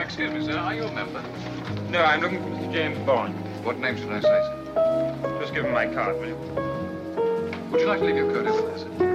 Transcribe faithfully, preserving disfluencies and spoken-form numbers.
excuse me, sir. Are you a member? No, I'm looking for Mister James Bond. What name should I say, sir? Just give him my card, will you? Would you like to leave your coat over there, sir?